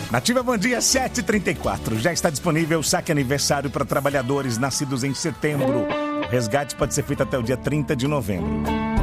Nativa Bom Dia 7h34. Já está disponível o saque aniversário para trabalhadores nascidos em setembro. O resgate pode ser feito até o dia 30 de novembro.